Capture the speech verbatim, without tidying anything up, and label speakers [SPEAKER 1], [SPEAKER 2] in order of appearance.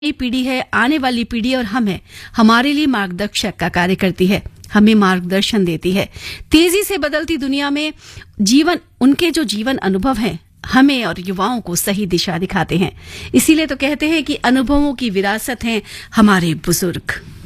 [SPEAKER 1] नई पीढ़ी है, आने वाली पीढ़ी और हम है, हमारे लिए मार्गदर्शक का कार्य करती है, हमें मार्गदर्शन देती है। तेजी से बदलती दुनिया में जीवन उनके जो जीवन अनुभव हैं हमें और युवाओं को सही दिशा दिखाते हैं। इसीलिए तो कहते हैं कि अनुभवों की विरासत हैं हमारे बुजुर्ग।